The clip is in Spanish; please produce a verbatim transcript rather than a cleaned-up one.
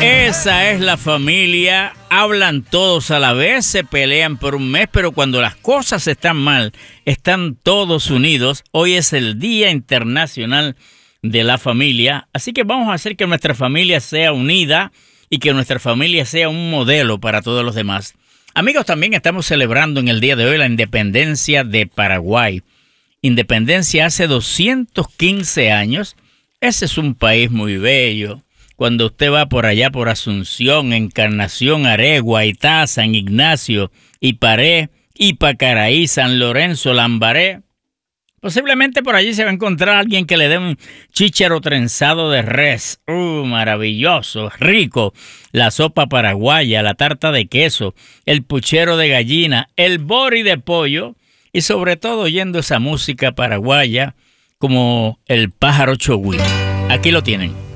Esa es la familia, hablan todos a la vez, se pelean por un mes, pero cuando las cosas están mal, están todos unidos. Hoy es el Día Internacional de la Familia, así que vamos a hacer que nuestra familia sea unida y que nuestra familia sea un modelo para todos los demás. Amigos, también estamos celebrando en el día de hoy la independencia de Paraguay. Independencia hace doscientos quince años. Ese es un país muy bello. Cuando usted va por allá por Asunción, Encarnación, Aregua, Itá, San Ignacio, Iparé, Ipacaraí, San Lorenzo, Lambaré, posiblemente por allí se va a encontrar alguien que le dé un chícharo trenzado de res. ¡Uh, maravilloso! Rico. La sopa paraguaya, la tarta de queso, el puchero de gallina, el bori de pollo y sobre todo oyendo esa música paraguaya como el pájaro chogüí. Aquí lo tienen.